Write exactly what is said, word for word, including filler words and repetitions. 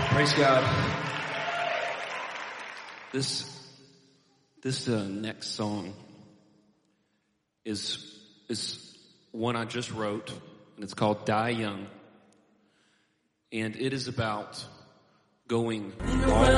Praise God. This this uh, next song is is one I just wrote, and it's called "Die Young," and it is about going all